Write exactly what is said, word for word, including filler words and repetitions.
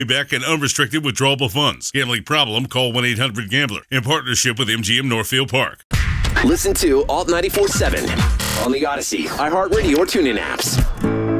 Back and unrestricted withdrawable funds. Gambling problem? Call one eight hundred gambler in partnership with M G M Northfield Park. Listen to Alt ninety-four point seven on the Odyssey, iHeartRadio, or TuneIn apps.